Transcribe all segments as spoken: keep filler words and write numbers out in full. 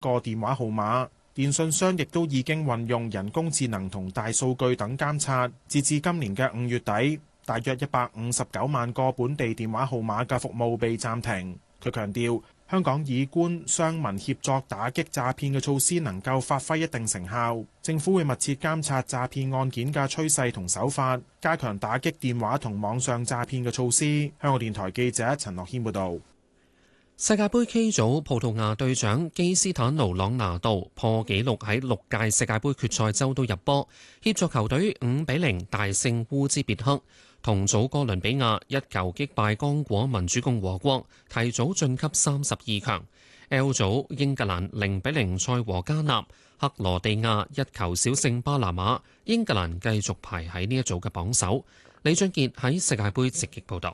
個電話號碼。電信商亦都已經運用人工智能同大數據等監察，截至今年嘅五月底，大約一百五十九萬個本地電話號碼嘅服務被暫停。佢強調，香港以官商民協作打擊詐騙嘅措施能夠發揮一定成效，政府會密切監察詐騙案件嘅趨勢同手法，加強打擊電話同網上詐騙嘅措施。香港電台記者陳樂軒報導。 世界盃 K 組葡萄牙隊長基斯坦奴朗拿度破紀錄喺六屆世界盃決賽周都入波，協助球隊五比零大勝烏茲別克。同組哥倫比亞一球擊敗剛果民主共和國，提早晉級三十二強。L 組英格蘭零比零賽和加納，克羅地亞一球小勝巴拿馬，英格蘭繼續排喺呢一組嘅榜首。李俊傑喺世界盃直擊報導。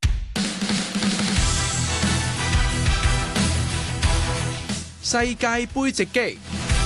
世界盃直擊。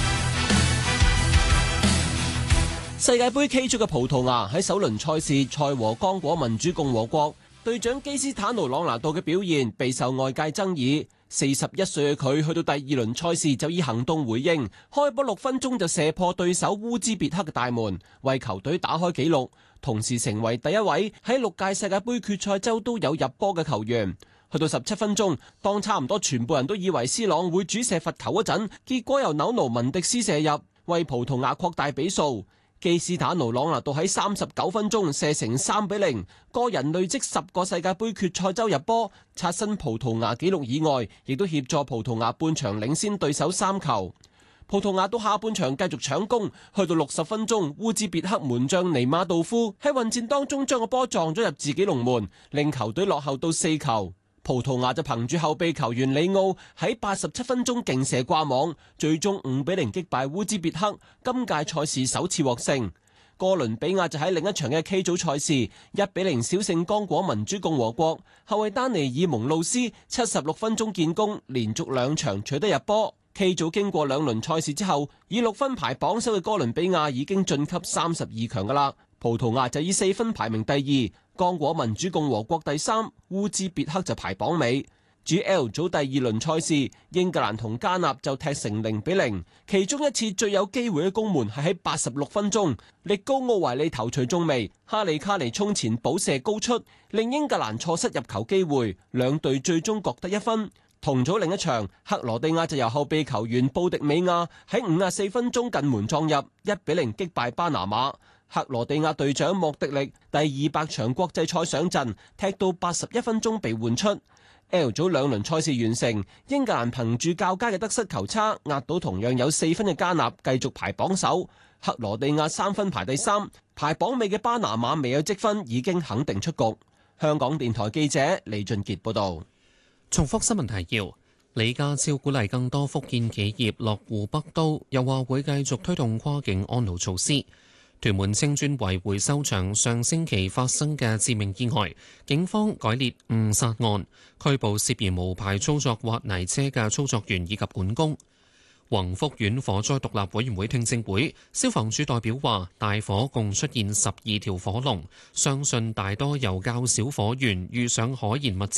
世界盃 K 組嘅葡萄牙喺首輪賽事賽和剛果民主共和國，隊長基斯坦奴朗拿度嘅表現備受外界爭議。四十一歲嘅佢去到第二輪賽事就以行動回應，開波六分鐘就射破對手烏茲別克嘅大門，為球隊打開紀錄，同時成為第一位喺六屆世界盃決賽周都有入波嘅球員。去到十七分鐘，當差唔多全部人都以為斯朗會主射罰球嗰陣，結果由紐奴文迪斯射入，為葡萄牙擴大比數。基斯坦奴朗拿度喺三十九分鐘射成三比零，個人累積十個世界盃決賽周入波，刷新葡萄牙紀錄以外，亦都協助葡萄牙半場領先對手三球。葡萄牙到下半場繼續搶攻，去到六十分鐘，烏茲別克門將尼馬道夫喺混戰當中將個波撞咗入自己龍門，令球隊落後到四球。葡萄牙就憑住後備球員里奧喺八十七分鐘勁射掛網，最終五比零擊敗烏茲別克，今屆賽事首次獲勝。哥倫比亞就喺另一場嘅 K 組賽事一比零小勝剛果民主共和國，後衛丹尼爾蒙路斯七十六分鐘建功，連續兩場取得入波。K 組經過兩輪賽事之後，以六分排榜首嘅哥倫比亞已經晉級三十二強噶啦，葡萄牙就以四分排名第二。剛果民主共和國第三，烏茲別克就排榜尾。至於 L 組第二輪賽事，英格蘭同加納就踢成零比零，其中一次最有機會嘅攻門係喺八十六分鐘，力高奧維利頭槌中楣，哈利卡尼衝前補射高出，令英格蘭錯失入球機會，兩隊最終各得一分。同組另一場，克羅地亞就由後備球員布迪美亞喺五十四分鐘近門撞入，一比零擊敗巴拿馬。克羅地亞隊長莫迪力第二百場國際賽上陣，踢到八十一分鐘被換出。L 組兩輪賽事完成，英格蘭憑住較佳嘅得失球差壓倒同樣有四分嘅加納，繼續排榜首。克羅地亞三分排第三，排榜尾嘅巴拿馬未有積分，已經肯定出局。香港電台記者李俊傑報道。 重複新聞提要：李家超鼓勵更多福建企業落戶北都，又話會繼續推動跨境安老措施。屯門青磚圍回收場上星期發生嘅致命意外，警方改列誤殺案，拘捕涉嫌無牌操作挖泥車嘅操作員以及管工。宏福苑火災獨立委員會聽證會，消防處代表話大火共出現十二條火龍，相信大多由較少火源遇上可燃物質